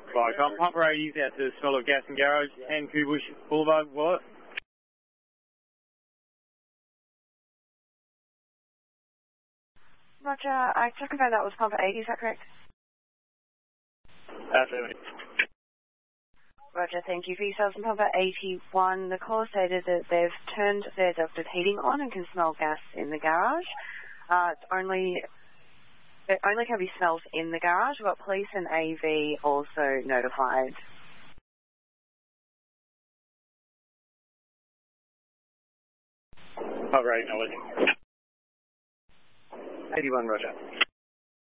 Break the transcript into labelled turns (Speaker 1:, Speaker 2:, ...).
Speaker 1: Right, I'm Pumper 80's out to the smell of gas and garage, 10 Kubush Boulevard, Wallet.
Speaker 2: Roger, I just confirmed that was Pumper 80, is that correct?
Speaker 1: Absolutely.
Speaker 2: Roger, thank you for your sales on Pumper 81. The caller stated that they've turned their ducted heating on and can smell gas in the garage. It only can be smells in the garage. We've got police and AV also notified.
Speaker 1: Pumper 8, no, 81, Roger.